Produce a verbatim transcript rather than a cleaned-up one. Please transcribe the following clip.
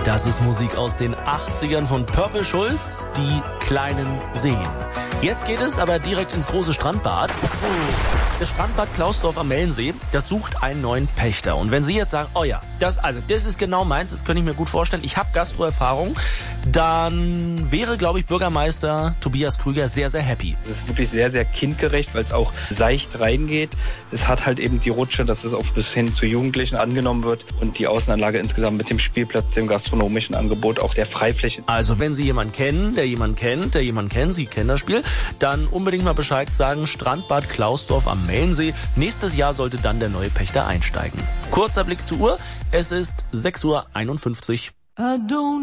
Das ist Musik aus den achtzigern von Purple Schulz, die kleinen Seen. Jetzt geht es aber direkt ins große Strandbad. Das Strandbad Klausdorf am Mellensee, das sucht einen neuen Pächter. Und wenn Sie jetzt sagen, oh ja, das, also das ist genau meins, das könnte ich mir gut vorstellen, ich habe Gastroerfahrung, dann wäre, glaube ich, Bürgermeister Tobias Krüger sehr, sehr happy. Es ist wirklich sehr, sehr kindgerecht, weil es auch seicht reingeht. Es hat halt eben die Rutsche, dass es auch bis hin zu Jugendlichen angenommen wird und die Außenanlage insgesamt mit dem Spielplatz, dem gastronomischen Angebot, auch der Freifläche. Also wenn Sie jemanden kennen, der jemanden kennt, der jemanden kennt, Sie kennen das Spiel, dann unbedingt mal Bescheid sagen, Strandbad Klausdorf am Mellensee. Nächstes Jahr sollte dann der neue Pächter einsteigen. Kurzer Blick zur Uhr, es ist sechs Uhr einundfünfzig.